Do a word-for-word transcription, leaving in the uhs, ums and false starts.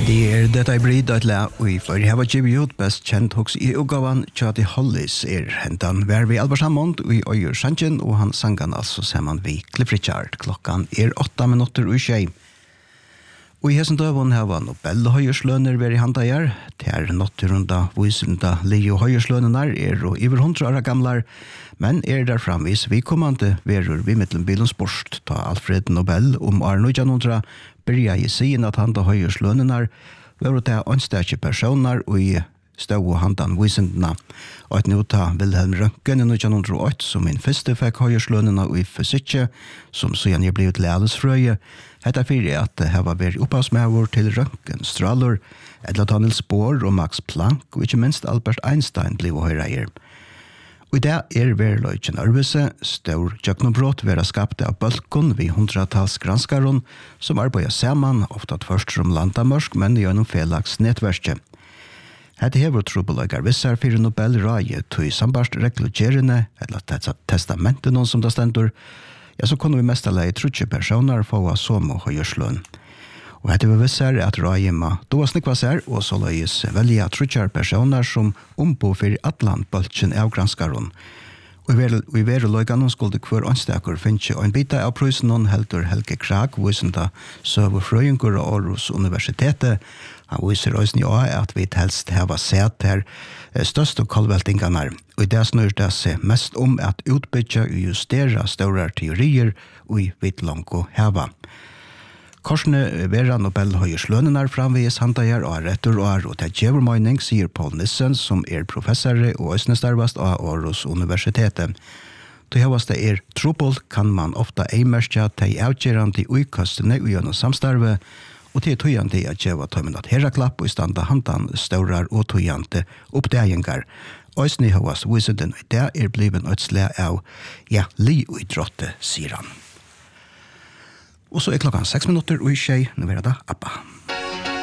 Det er dette i bryd at la, og i for heva givet ut best kjent hos i ugavan Tjati Hollis er hentan vær vi Albert Hammond og i Øyer Sandjen, og han sangan altså sammen vi Cliff Richard. Klokkan er åtta minutter og tjei. Og i hessen døvun heva Nobel-høyersløner veri handa her. Det er notturunda, visrunda, Leo høyerslønenar er og iver hundra år gamlar, men er der framvis vi kommande verur vi mittlen bilens borst ta Alfred Nobel om år nitjan hundra byrja i siden at han da høyerslønenar var det anstekje personer og i stå og handan visindena. Og et nota Wilhelm Røntgen i nitjan hundra og åtte som min første fikk høyerslønena og i fysikk som så gjerne blivit lærlesfrøye. Hetta fyrir at det var vært opphavsmævor til røntgenstraler, Edla Daniels Bohr og Max Planck, og ikke minst Albert Einstein ble høyreier. Og i det er verløyken arbeidsse, stor tjøkkenbrott være skapte av bølgen ved hundratals granskaron, som arbeider sammen, ofte først som landamørsk, men gjennom felags nettverket. Hette hever trobeløyger vissar fyrir Nobel-raje til sambarst reklugerende, eller testamentet noen som det stendur, ja, så kunne vi mest alene trutje personer få av somo høyersløn. Og hette vi vissar at rajema då snikva seg, og så løyes velja trutjar personer som ombo for Atlant-bøltjen av granskaron. Og i veruløyganen skulle hver åndstakor finne en bita av prøysen heldur Helge Krag, visende søvefrøyngur og Aarhus Universitetet. Han viser også ja at vi helst hava sett her største kolveltingarna. Og i det snur det seg mest om at utbytja og justera større teorier og i vidlongo hava. Korsene vera Nobel-høyerslønenar framvis handa her og retur og er og til djevermøyning, sier Paul Nissen, som er professor og øsnestarvast av Aarhus Universitetet. Til hevast det er trobol kan man ofta eimerskja til avgjerande uikastene og gjennom samstarve, og til tøyande at djeva tøymen at herraklapp og i standa handan staurar og tøyande oppdagengar. Øsne hevast visenden og det er bliven et slag av, ja, li og idrotte, sier han. Og så er klokkan seks minutter og i tjei, nå er det ABBA.